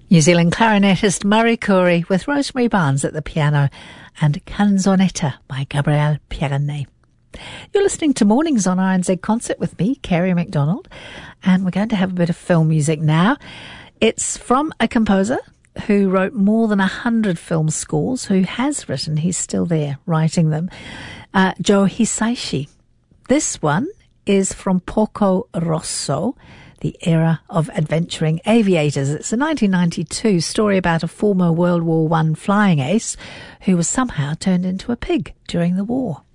New Zealand clarinetist Murray Corey with Rosemary Barnes at the piano and Canzonetta by Gabriel Pieranne. You're listening to Mornings on RNZ Concert with me, Kerry MacDonald, and we're going to have a bit of film music now. It's from a composer who wrote more than 100 film scores, who has written, he's still there writing them, Joe Hisaishi. This one is from Porco Rosso, The Era of Adventuring Aviators. It's a 1992 story about a former World War I flying ace who was somehow turned into a pig during the war.